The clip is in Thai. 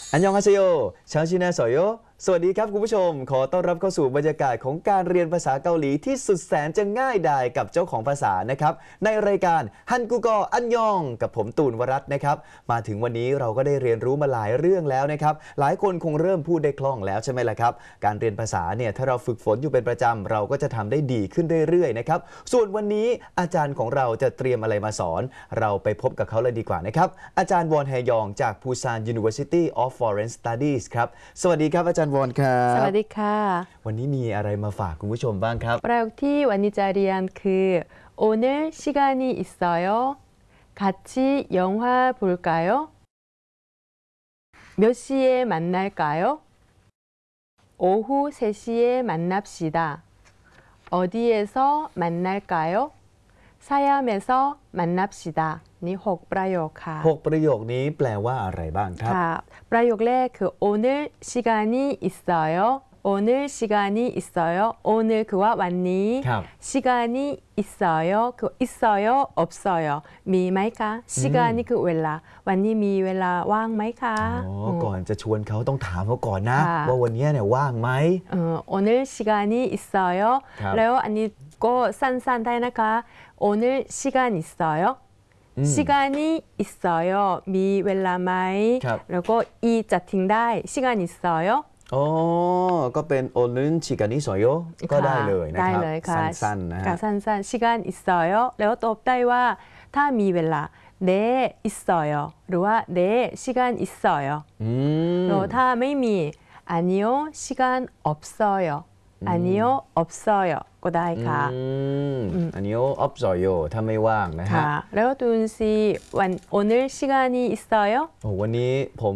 อันยองฮาเซโยชาวชินาสอยโยสวัสดีครับคุณผู้ชมขอต้อนรับเข้าสู่บรรยากาศของการเรียนภาษาเกาหลีที่สุดแสนจะง่ายดายกับเจ้าของภาษานะครับในรายการฮันกูกออันยองกับผมตูนวรัตน์นะครับมาถึงวันนี้เราก็ได้เรียนรู้มาหลายเรื่องแล้วนะครับหลายคนคงเริ่มพูดได้คล่องแล้วใช่ไหมล่ะครับการเรียนภาษาเนี่ยถ้าเราฝึกฝนอยู่เป็นประจำเราก็จะทำได้ดีขึ้นเรื่อยๆนะครับส่วนวันนี้อาจารย์ของเราจะเตรียมอะไรมาสอนเราไปพบกับเขาเลยดีกว่านะครับอาจารย์วอนแฮยองจาก Busan University of Foreign Studies ครับสวัสดีครับอาจารย์วอนครับสวัสดีค่ะวันนี้มีอะไรมาฝากคุณผู้ชมบ้างครับประโยคที่วันนี้จะเรียนคือ오늘 시간이 있어요? 같이 영화 볼까요? 몇 시에 만날까요? 오후 3시에 만납시다. 어디에서 만날까요? 사얌에서 만납시다. นี่6ประโยคค่ะ 6ประโยคนี้แปลว่าอะไรบ้างครับค่ะประโยคแรกคือ 오늘 시간이 있어요. 오늘 시간이 있어요. 오늘 그와 완니 시간이 있어요. 그 있어요. 없어요. มีไหมคะ시간이 그เวลาวันนี้มีเวลาว่างไหมคะก่อนจะชวนเขาต้องถามเขาก่อนนะว่าวันนี้เนี่ยว่างไหม 오늘 시간이 있어요. แล้วอันนี้ก็สั้นๆได้นะคะ 오늘 시간 있어요. 시간이 있어요. มีเวลาไหมแล้วก็อีจะทิ้งได้시간 있어요. อ๋อก็เป็นโอนึนชิกานิสอยโยก็ได้เลยนะครับสั้นๆนะฮะสั้นๆ시간 있어요. แล้วตอบได้ว่าถ้ามีเวลา네 있어요. หรือว่า네 시간 있어요. แล้วถ้าไม่มี아니요 시간 없어요. 아니요 없어요. ก็ได้ค่ะ 아니요 없어요. ถ้าไม่ว่างนะฮะแล้วตูนซีวัน오늘 시간이 있어요? วันนี้ผม